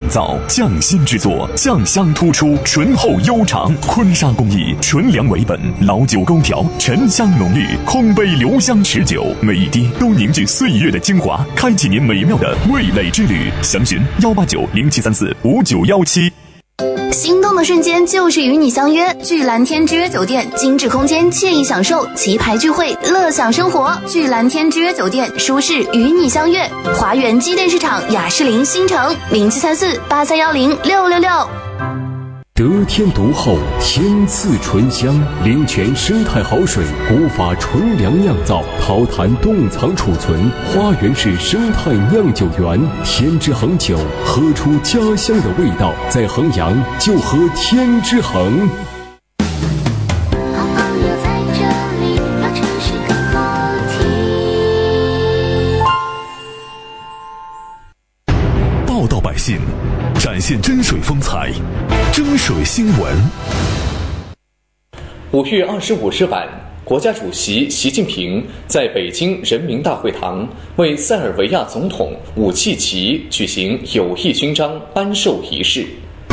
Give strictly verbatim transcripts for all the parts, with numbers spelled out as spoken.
造，匠心制作，酱香突出，醇厚悠长。坤沙工艺，纯粮为本，老酒勾调，沉香浓郁，空杯留香持久，每一滴都凝聚岁月的精华，开启您美妙的味蕾之旅。详询幺八九零七三四五九幺七。 心动的瞬间就是与你相约，聚蓝天之约酒店，精致空间，惬意享受，棋牌聚会，乐享生活。聚蓝天之约酒店，舒适与你相约。华源机电市场雅士林新城零七三四八三幺零六六六。 得天独厚，天赐醇香，灵泉生态好水，古法纯粮酿造，陶坛冻藏储存，花园式生态酿酒园，天之恒酒，喝出家乡的味道。在衡阳就喝天之恒。 报道百姓，展现真水风采，争水新闻。 五月二十五日晚，国家主席习近平在北京人民大会堂为塞尔维亚总统武契奇举行友谊勋章颁授仪式。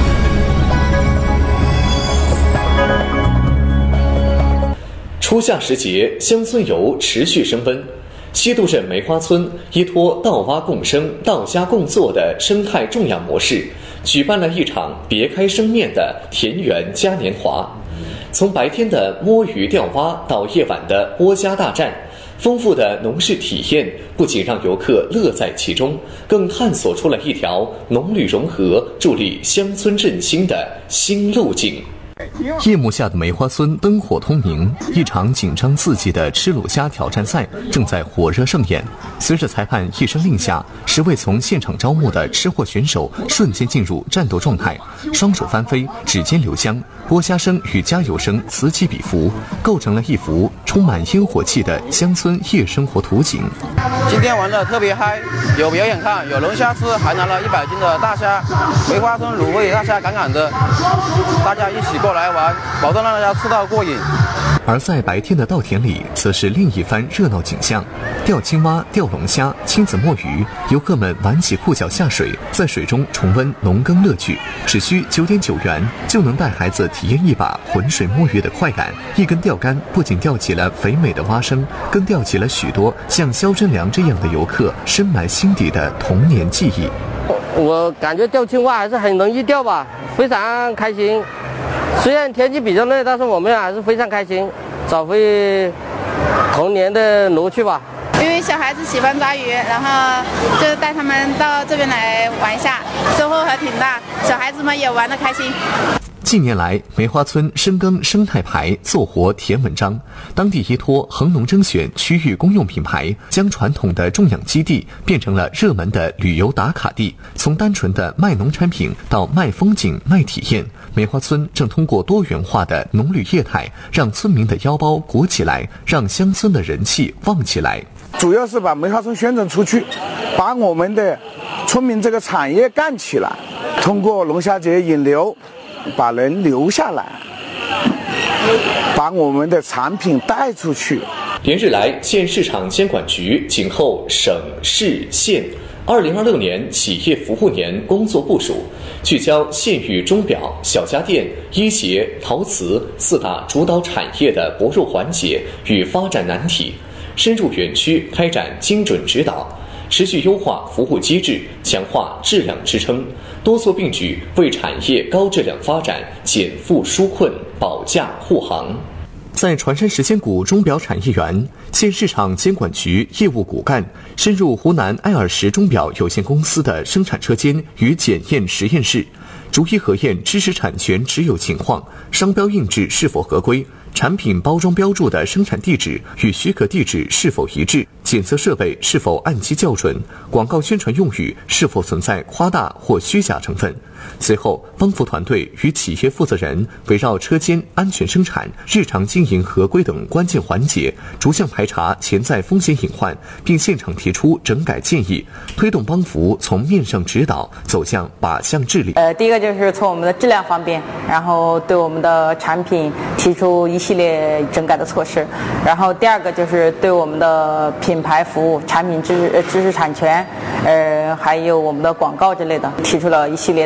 初夏时节，乡村游持续升温。西渡镇梅花村依托稻蛙共生、稻家共作的生态种养模式，举办了一场别开生面的田园嘉年华。从白天的摸鱼钓蛙到夜晚的窝家大战，丰富的农事体验不仅让游客乐在其中，更探索出了一条农旅融合、助力乡村振兴的新路径。 夜幕下的梅花村灯火通明，一场紧张刺激的吃卤虾挑战赛正在火热上演。随着裁判一声令下，十位从现场招募的吃货选手瞬间进入战斗状态，双手翻飞，指尖留香，剥虾声与加油声此起彼伏，构成了一幅充满烟火气的乡村夜生活图景。 今天玩得特别嗨，有表演看，有龙虾吃，还拿了一百斤的大虾，梅花村卤味大虾杠杠的，大家一起过来玩，保证让大家吃到过瘾。 而在白天的稻田里，则是另一番热闹景象：钓青蛙、钓龙虾、亲子摸鱼，游客们挽起裤脚下水，在水中重温农耕乐趣。只需九点九元，就能带孩子体验一把浑水摸鱼的快感。一根钓竿不仅钓起了肥美的蛙声，更钓起了许多像肖真良这样的游客深埋心底的童年记忆。 我感觉钓青蛙还是很容易钓吧，非常开心。虽然天气比较热，但是我们还是非常开心，找回童年的乐趣吧。 因为小孩子喜欢抓鱼，然后就带他们到这边来玩一下，收获还挺大，小孩子们也玩得开心。 近年来，梅花村深耕生态牌，做活甜文章。当地依托恒农征选区域公用品牌，将传统的种养基地变成了热门的旅游打卡地。从单纯的卖农产品到卖风景、卖体验，梅花村正通过多元化的农旅业态，让村民的腰包鼓起来，让乡村的人气旺起来。 主要是把梅花村宣传出去，把我们的村民这个产业干起来，通过龙虾节引流，把人留下来，把我们的产品带出去。 连日来，县市场监管局紧后省市县二零二六年企业服务年工作部署，聚焦县域钟表、小家电、医协、陶瓷四大主导产业的薄弱环节与发展难题，深入园区开展精准指导，持续优化服务机制，强化质量支撑，多措并举为产业高质量发展减负纾困、保驾护航。 在船山时间谷钟表产业园，县市场监管局业务骨干深入湖南爱尔时钟表有限公司的生产车间与检验实验室，逐一核验知识产权持有情况，商标印制是否合规，产品包装标注的生产地址与许可地址是否一致，检测设备是否按期校准，广告宣传用语是否存在夸大或虚假成分。随后，帮扶团队与企业负责人围绕车间安全生产、日常经营合规等关键环节，逐项排查潜在风险隐患，并现场提出整改建议，推动帮扶从面上指导走向靶向治理。 呃，第一个就是从我们的质量方面，然后对我们的产品提出一系列整改的措施，然后第二个就是对我们的品牌服务、产品知识知识产权，呃，还有我们的广告之类的，提出了一系列